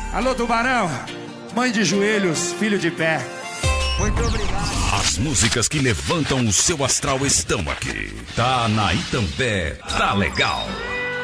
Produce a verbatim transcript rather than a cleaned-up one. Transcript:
Alô, Tubarão, mãe de joelhos, filho de pé. Muito obrigado. As músicas que levantam o seu astral estão aqui. Tá na Itambé, tá legal.